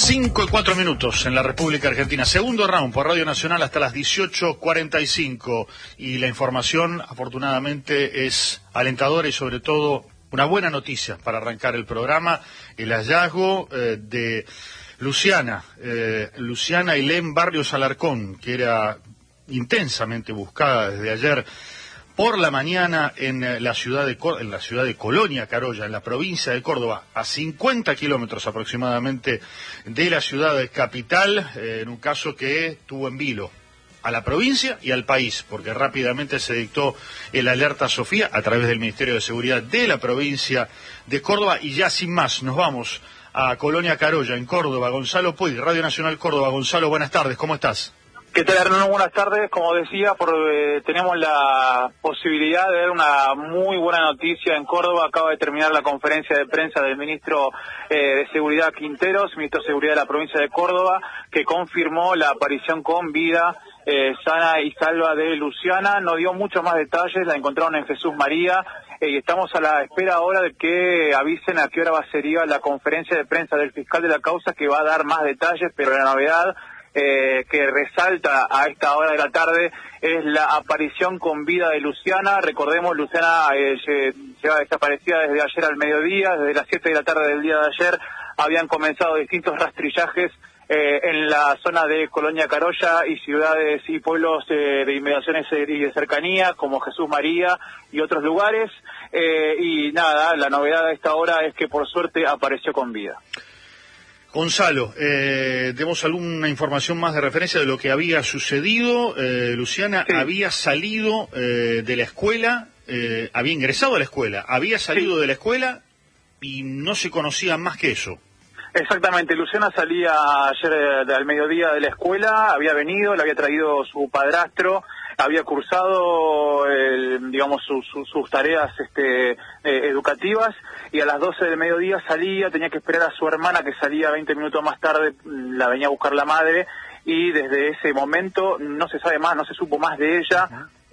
5:04 en la República Argentina. Segundo round por Radio Nacional hasta las 18:45. Y la información, afortunadamente, es alentadora y sobre todo una buena noticia para arrancar el programa. El hallazgo de Luciana Ailén Barrios Alarcón, que era intensamente buscada desde ayer por la mañana en la ciudad de Colonia Carolla, en la provincia de Córdoba, a 50 kilómetros aproximadamente de la ciudad capital, en un caso que tuvo en vilo a la provincia y al país, porque rápidamente se dictó el alerta Sofía a través del Ministerio de Seguridad de la provincia de Córdoba. Y ya sin más, nos vamos a Colonia Carolla, en Córdoba. Gonzalo Puig, Radio Nacional Córdoba. Gonzalo, buenas tardes, ¿cómo estás? ¿Qué tal, Hernán? Buenas tardes. Como decía, tenemos la posibilidad de ver una muy buena noticia en Córdoba. Acaba de terminar la conferencia de prensa del ministro de Seguridad Quinteros, ministro de Seguridad de la provincia de Córdoba, que confirmó la aparición con vida, sana y salva de Luciana. No dio muchos más detalles, la encontraron en Jesús María, y estamos a la espera ahora de que avisen a qué hora sería la conferencia de prensa del fiscal de la causa, que va a dar más detalles, pero la novedad que resalta a esta hora de la tarde es la aparición con vida de Luciana. Recordemos, Luciana lleva desaparecida desde ayer al mediodía. Desde las 7 de la tarde del día de ayer habían comenzado distintos rastrillajes en la zona de Colonia Carolla y ciudades y pueblos de inmediaciones y de cercanía, como Jesús María y otros lugares, y nada, la novedad a esta hora es que por suerte apareció con vida. Gonzalo, ¿tenemos alguna información más de referencia de lo que había sucedido? Luciana sí. Había salido de la escuela, había ingresado a la escuela, había salido de la escuela y no se conocía más que eso. Exactamente, Luciana salía ayer al mediodía de la escuela, había venido, le había traído su padrastro, había cursado, sus tareas educativas, y a las 12 del mediodía salía, tenía que esperar a su hermana, que salía 20 minutos más tarde, la venía a buscar la madre, y desde ese momento no se sabe más, no se supo más de ella.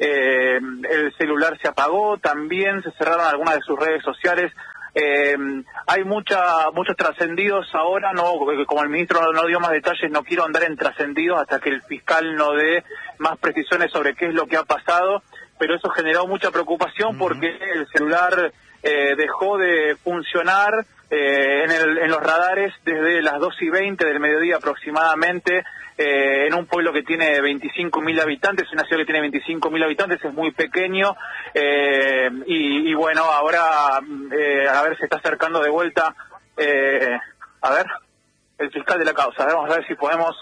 El celular se apagó, también se cerraron algunas de sus redes sociales. Hay muchos trascendidos ahora, no, como el ministro no dio más detalles, no quiero andar en trascendidos hasta que el fiscal no dé más precisiones sobre qué es lo que ha pasado, pero eso generó mucha preocupación porque el celular dejó de funcionar en los radares desde las 2:20 del mediodía aproximadamente, en un pueblo que tiene 25.000 habitantes, una ciudad que tiene 25.000 habitantes, es muy pequeño, y bueno, ahora, a ver, se está acercando de vuelta, el fiscal de la causa. Vamos a ver si podemos,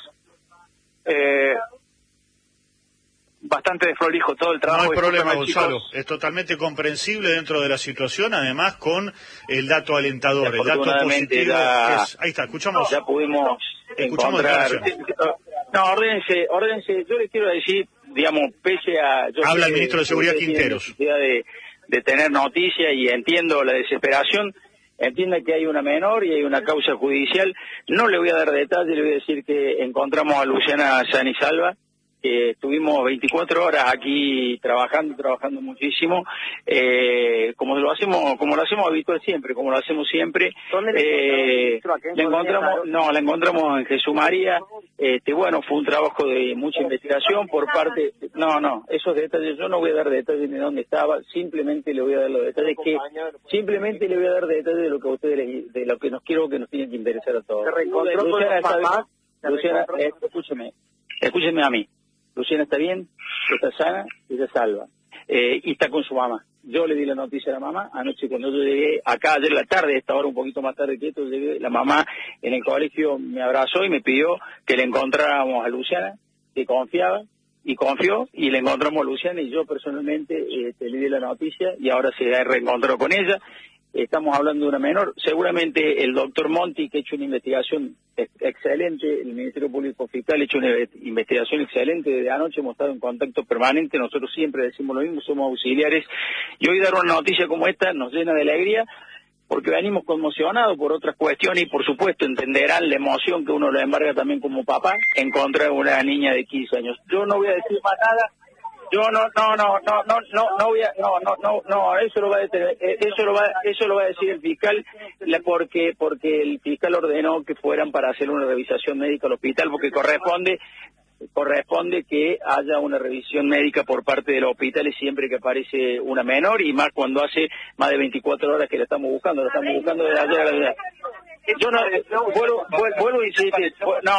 bastante desprolijo todo el trabajo. No hay problema, Gonzalo, es totalmente comprensible dentro de la situación, además con el dato alentador, el dato positivo. Ahí está, escuchamos. Ya pudimos encontrar. No, ordénense, yo les quiero decir, digamos, pese a... Habla el ministro de Seguridad Quinteros. De tener noticias, y entiendo la desesperación, entienda que hay una menor y hay una causa judicial. No le voy a dar detalles, le voy a decir que encontramos a Luciana sana y salva, que estuvimos 24 horas aquí trabajando muchísimo, como lo hacemos habitual siempre, como lo hacemos siempre. La encontramos en Jesús María. Bueno, fue un trabajo de mucha investigación por parte, esos detalles, yo no voy a dar detalles de dónde estaba, simplemente le voy a dar los detalles de lo que a ustedes, de lo que quiero que nos tiene que interesar a todos. Luciana, escúcheme a mí. Luciana está bien, está sana y está salva. Y está con su mamá. Yo le di la noticia a la mamá. Anoche cuando yo llegué acá, ayer en la tarde, esta hora un poquito más tarde que esto, llegué, la mamá en el colegio me abrazó y me pidió que le encontráramos a Luciana, que confiaba, y confió, y le encontramos a Luciana, y yo personalmente le di la noticia, y ahora se ha reencontrado con ella. Estamos hablando de una menor. Seguramente el doctor Monti, que ha hecho una investigación excelente, el Ministerio Público Fiscal ha hecho una investigación excelente. Desde anoche hemos estado en contacto permanente, nosotros siempre decimos lo mismo, somos auxiliares, y hoy dar una noticia como esta nos llena de alegría, porque venimos conmocionados por otras cuestiones, y por supuesto entenderán la emoción que uno le embarga también como papá, encontrar una niña de 15 años. Yo no voy a decir más nada, Yo eso lo va a detener, eso lo va a decir el fiscal, porque el fiscal ordenó que fueran para hacer una revisación médica al hospital, porque corresponde que haya una revisión médica por parte de los hospitales siempre que aparece una menor, y más cuando hace más de 24 horas que la estamos buscando desde ayer a la mañana. Yo no vuelvo y insistir,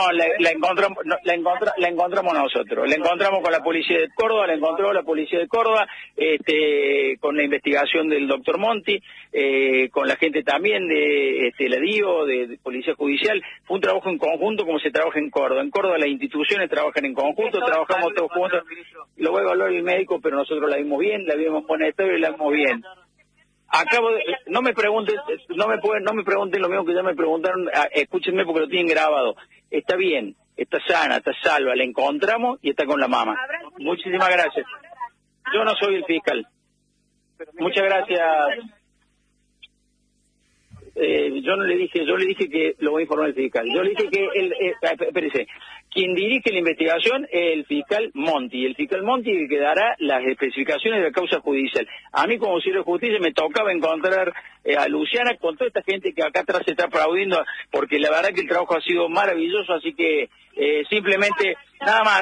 la encontramos nosotros, la encontramos con la policía de Córdoba, la encontró la policía de Córdoba, con la investigación del doctor Monti, con la gente también de la DIO, de Policía Judicial. Fue un trabajo en conjunto como se trabaja en Córdoba. En Córdoba las instituciones trabajan en conjunto, trabajamos todos juntos. Lo va a evaluar el médico, pero nosotros la vimos bien, la vimos con esto y la vimos bien. No me pregunten lo mismo que ya me preguntaron, escúchenme porque lo tienen grabado. Está bien, está sana, está salva, la encontramos y está con la mamá. Muchísimas gracias. Yo no soy el fiscal. Muchas gracias. Yo le dije que lo voy a informar el fiscal. Yo le dije que espérese, quien dirige la investigación es el fiscal Monti. El fiscal Monti que dará las especificaciones de la causa judicial. A mí como auxiliar de justicia me tocaba encontrar a Luciana con toda esta gente que acá atrás se está aplaudiendo, porque la verdad que el trabajo ha sido maravilloso, así que simplemente nada más,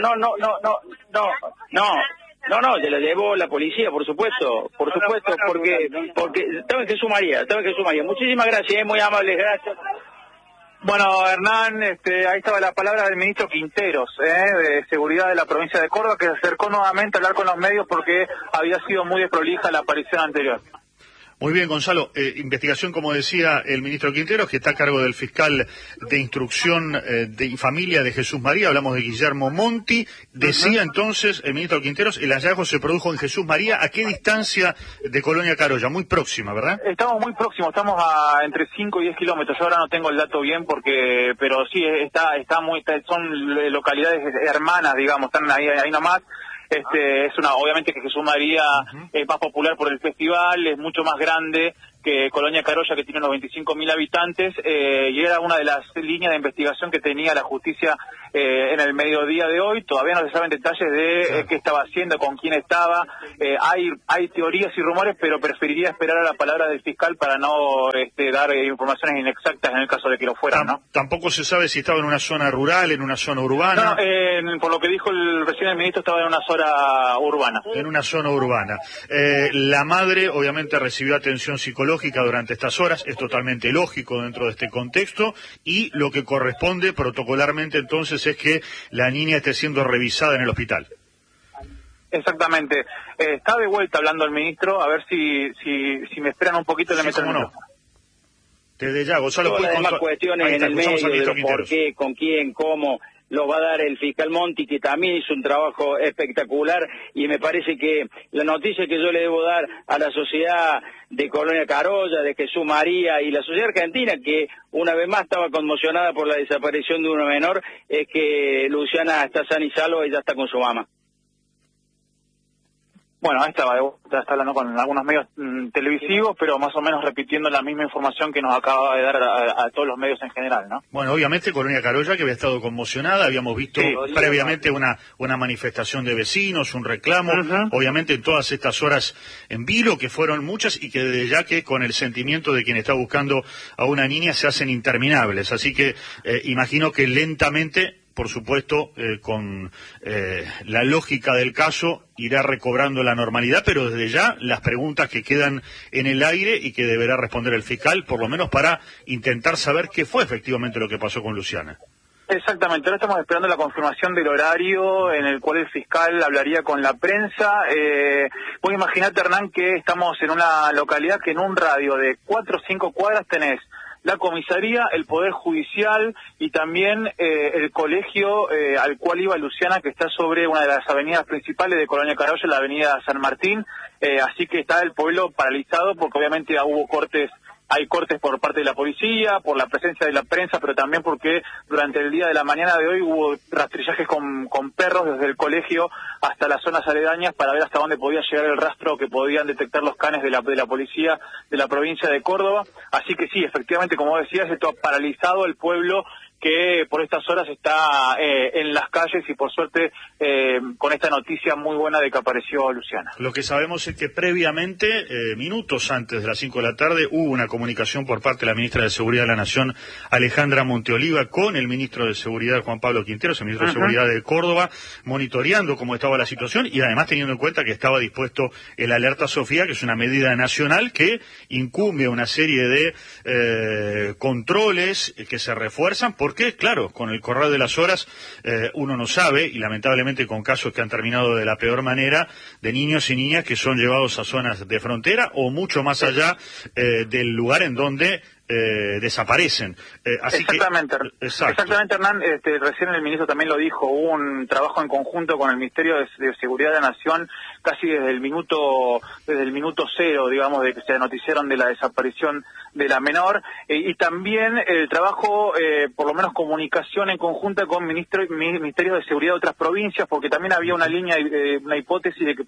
No, se la llevó la policía, por supuesto, porque estaba en Jesús María. Muchísimas gracias, muy amable, gracias. Bueno, Hernán, ahí estaba la palabra del ministro Quinteros, de Seguridad de la provincia de Córdoba, que se acercó nuevamente a hablar con los medios porque había sido muy desprolija la aparición anterior. Muy bien, Gonzalo. Investigación, como decía el ministro Quinteros, que está a cargo del fiscal de instrucción de familia de Jesús María. Hablamos de Guillermo Monti. Decía entonces el ministro Quinteros, el hallazgo se produjo en Jesús María. ¿A qué distancia de Colonia Carolla? Muy próxima, ¿verdad? Estamos muy próximos, estamos a entre 5 y 10 kilómetros. Yo ahora no tengo el dato bien pero sí, son localidades hermanas, digamos, están ahí nomás. Obviamente que Jesús María es más popular por el festival, es mucho más grande que Colonia Carolla, que tiene unos 25.000 habitantes, y era una de las líneas de investigación que tenía la justicia en el mediodía de hoy. Todavía no se saben detalles de qué estaba haciendo, con quién estaba. Hay teorías y rumores, pero preferiría esperar a la palabra del fiscal para no dar informaciones inexactas en el caso de que lo fueran, ¿no? Tampoco se sabe si estaba en una zona rural, en una zona urbana. No, por lo que dijo recién el ministro, estaba en una zona urbana. En una zona urbana. La madre obviamente recibió atención psicológica durante estas horas, es totalmente lógico dentro de este contexto, y lo que corresponde protocolarmente entonces es que la niña esté siendo revisada en el hospital. Exactamente. Está de vuelta hablando el ministro, a ver si me esperan un poquito de meter el micrófono. Desde ya, Gonzalo. Todas las demás cuestiones en el medio de por qué, con quién, cómo, lo va a dar el fiscal Monti, que también hizo un trabajo espectacular, y me parece que la noticia que yo le debo dar a la sociedad de Colonia Carolla, de Jesús María y la sociedad argentina, que una vez más estaba conmocionada por la desaparición de una menor, es que Luciana está sana y salva y ya está con su mamá. Bueno, ahí está hablando con algunos medios televisivos, pero más o menos repitiendo la misma información que nos acaba de dar a todos los medios en general, ¿no? Bueno, obviamente Colonia Carolla, que había estado conmocionada, habíamos visto previamente una manifestación de vecinos, un reclamo, obviamente en todas estas horas en vilo, que fueron muchas, y que desde ya que con el sentimiento de quien está buscando a una niña se hacen interminables, así que imagino que lentamente, por supuesto, con la lógica del caso, irá recobrando la normalidad, pero desde ya las preguntas que quedan en el aire y que deberá responder el fiscal, por lo menos para intentar saber qué fue efectivamente lo que pasó con Luciana. Exactamente, ahora estamos esperando la confirmación del horario en el cual el fiscal hablaría con la prensa. Vos imaginate, Hernán, que estamos en una localidad que en un radio de 4 o 5 cuadras tenés la comisaría, el Poder Judicial y también el colegio al cual iba Luciana, que está sobre una de las avenidas principales de Colonia Carolla, la avenida San Martín, así que está el pueblo paralizado porque obviamente hay cortes por parte de la policía, por la presencia de la prensa, pero también porque durante el día de la mañana de hoy hubo rastrillajes con perros desde el colegio hasta las zonas aledañas para ver hasta dónde podía llegar el rastro que podían detectar los canes de la policía de la provincia de Córdoba. Así que sí, efectivamente, como decías, esto ha paralizado el pueblo que por estas horas está en las calles y por suerte con esta noticia muy buena de que apareció Luciana. Lo que sabemos es que previamente, minutos antes de las 5 de la tarde, hubo una comunicación por parte de la ministra de Seguridad de la Nación, Alejandra Monteoliva, con el ministro de Seguridad, Juan Pablo Quinteros, el ministro de Seguridad de Córdoba, monitoreando cómo estaba la situación y además teniendo en cuenta que estaba dispuesto el Alerta Sofía, que es una medida nacional que incumbe a una serie de controles que se refuerzan, porque, claro, con el correr de las horas uno no sabe, y lamentablemente con casos que han terminado de la peor manera, de niños y niñas que son llevados a zonas de frontera o mucho más allá del lugar en donde desaparecen. Exactamente, Hernán, recién el ministro también lo dijo, hubo un trabajo en conjunto con el Ministerio de Seguridad de la Nación casi desde el minuto cero, digamos, de que se noticiaron de la desaparición de la menor, y también el trabajo, por lo menos comunicación en conjunta con ministerios de seguridad de otras provincias, porque también había una línea, una hipótesis de que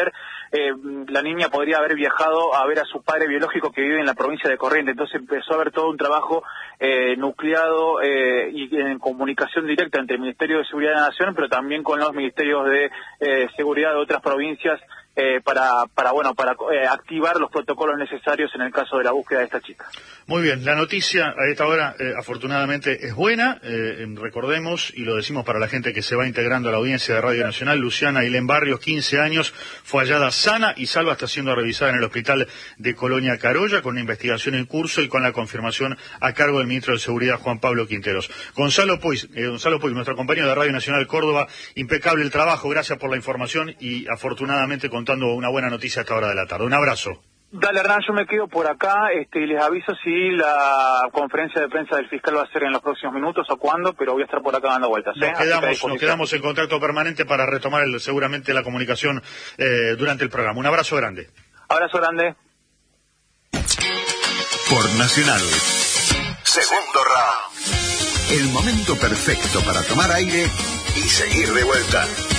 la niña podría haber viajado a ver a su padre biológico que vive en la provincia de Corrientes. Entonces empezó a haber todo un trabajo nucleado y en comunicación directa entre el Ministerio de Seguridad de la Nación, pero también con los ministerios de seguridad de otras provincias para activar los protocolos necesarios en el caso de la búsqueda de esta chica. Muy bien, la noticia a esta hora afortunadamente es buena, recordemos y lo decimos para la gente que se va integrando a la audiencia de Radio Nacional, Luciana Ailén Barrios, 15 años, fue hallada sana y salva, está siendo revisada en el hospital de Colonia Carolla con una investigación en curso y con la confirmación a cargo del ministro de Seguridad Juan Pablo Quinteros. Gonzalo Puig, nuestro compañero de Radio Nacional Córdoba, impecable el trabajo, gracias por la información y afortunadamente contando una buena noticia a esta hora de la tarde. Un abrazo. Dale, Hernán, yo me quedo por acá y les aviso si la conferencia de prensa del fiscal va a ser en los próximos minutos o cuándo, pero voy a estar por acá dando vueltas. Nos quedamos en contacto permanente para retomar seguramente la comunicación durante el programa. Un abrazo grande. Abrazo grande. Por Nacional. Segundo round. El momento perfecto para tomar aire y seguir de vuelta.